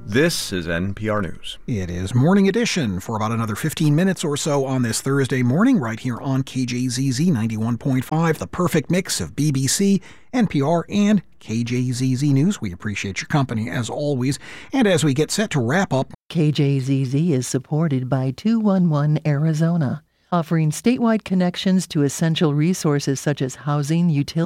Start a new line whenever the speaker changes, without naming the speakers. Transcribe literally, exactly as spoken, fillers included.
This is N P R News.
It is Morning Edition for about another fifteen minutes or so on this Thursday morning, right here on K J Z Z ninety-one point five, the perfect mix of B B C, N P R, and K J Z Z News. We appreciate your company as always. And as we get set to wrap up,
K J Z Z is supported by two one one Arizona, offering statewide connections to essential resources such as housing, utilities,